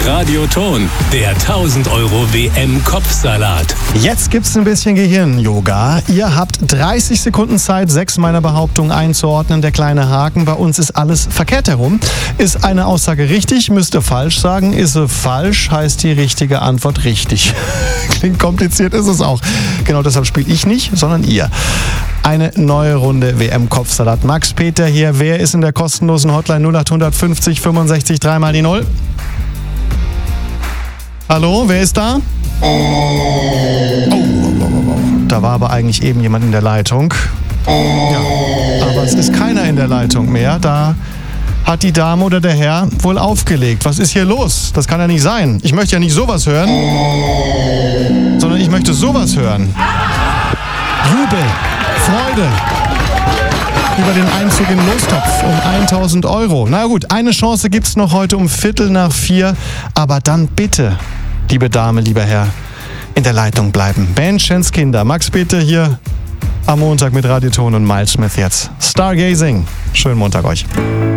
Radioton, der 1000 Euro WM-Kopfsalat. Jetzt gibt's ein bisschen Gehirn-Yoga. Ihr habt 30 Sekunden Zeit, 6 meiner Behauptungen einzuordnen. Der kleine Haken, bei uns ist alles verkehrt herum. Ist eine Aussage richtig, müsst ihr falsch sagen. Ist sie falsch, heißt die richtige Antwort richtig. Klingt kompliziert, ist es auch. Genau deshalb spiele ich nicht, sondern ihr. Eine neue Runde WM-Kopfsalat. Max Peter hier. Wer ist in der kostenlosen Hotline 0800 50 65 3 mal die 0? Hallo, wer ist da? Da war aber eigentlich eben jemand in der Leitung. Ja, aber es ist keiner in der Leitung mehr. Da hat die Dame oder der Herr wohl aufgelegt. Was ist hier los? Das kann ja nicht sein. Ich möchte ja nicht sowas hören, sondern ich möchte sowas hören. Jubel, Freude über den Einzug in den Lostopf um 1000 Euro. Na gut, eine Chance gibt's noch heute um 3:45. Aber dann bitte, liebe Dame, lieber Herr, in der Leitung bleiben. Bandchens Kinder. Max Peter hier am Montag mit Radioton und Miles Smith jetzt. Stargazing. Schönen Montag euch.